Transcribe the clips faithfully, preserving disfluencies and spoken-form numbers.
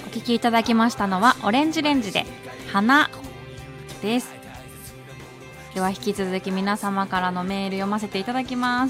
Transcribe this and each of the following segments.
お聴きいただきましたのはオレンジレンジで花です。では引き続き皆様からのメール読ませていただきます。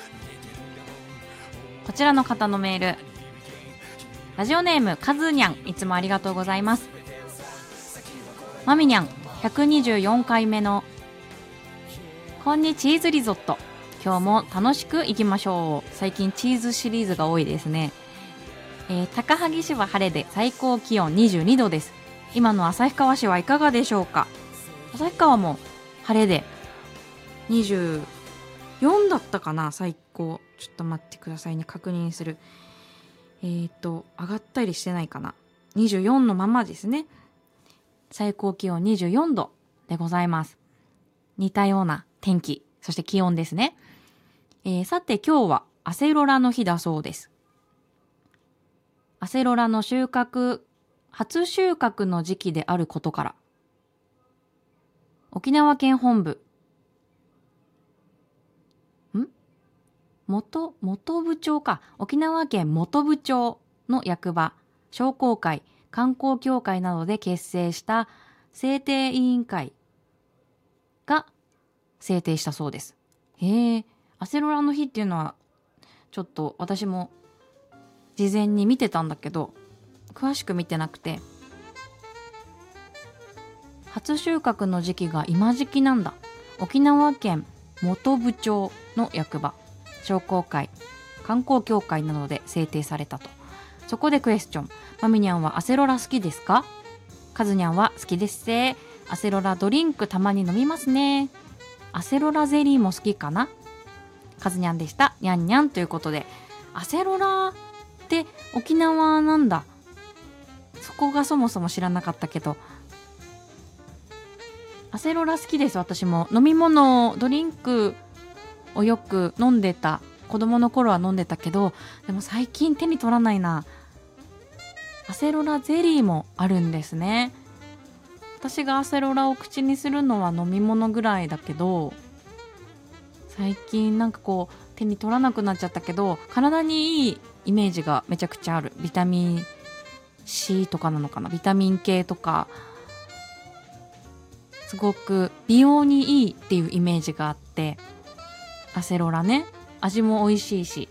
こちらの方のメール、ラジオネームカズニャン、いつもありがとうございます。マミニャンひゃくにじゅうよんかいめのこんにチーズリゾット、今日も楽しくいきましょう。最近チーズシリーズが多いですね。えー、高萩市は晴れで最高気温にじゅうにどです。今の旭川市はいかがでしょうか。旭川も晴れでにじゅうよんだったかな、最高。ちょっと待ってくださいね、確認する。えーと上がったりしてないかな。にじゅうよんのままですね。最高気温にじゅうよんどでございます。似たような天気、そして気温ですね。えー、さて今日はアセロラの日だそうです。アセロラの収穫、初収穫の時期であることから、沖縄県本部、ん元、元部町か。沖縄県元部町の役場、商工会、観光協会などで結成した制定委員会が制定したそうです。へえ、アセロラの日っていうのは、ちょっと私も事前に見てたんだけど詳しく見てなくて、初収穫の時期が今時期なんだ。沖縄県本部町の役場、商工会、観光協会などで制定されたと。そこでクエスチョン、マミニャンはアセロラ好きですか？カズニャンは好きですせ。アセロラドリンクたまに飲みますね。アセロラゼリーも好きかな。カズニャンでした。ニャンニャンということで、アセロラって沖縄なんだ。そこがそもそも知らなかったけど、アセロラ好きです。私も飲み物、ドリンクをよく飲んでた。子供の頃は飲んでたけど、でも最近手に取らないな。アセロラゼリーもあるんですね。私がアセロラを口にするのは飲み物ぐらいだけど、最近なんかこう手に取らなくなっちゃったけど、体にいいイメージがめちゃくちゃある。ビタミン C とかなのかな、ビタミン系とか、すごく美容にいいっていうイメージがあって、アセロラね、味も美味しいし。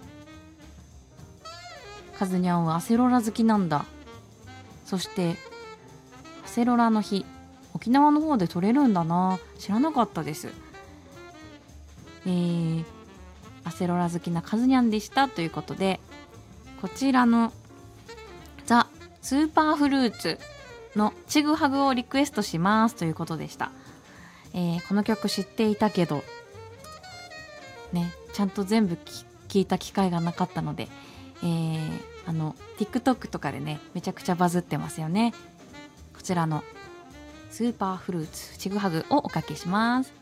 カズニャンはアセロラ好きなんだ。そしてアセロラの日、沖縄の方で取れるんだな。知らなかったです。えー、アセロラ好きなカズニャンでしたということで、こちらのザ・スーパーフルーツのチグハグをリクエストしますということでした。えー、この曲知っていたけどね、ちゃんと全部聞いた機会がなかったので、えー、あの TikTok とかでねめちゃくちゃバズってますよね。こちらのスーパーフルーツチグハグをおかけします。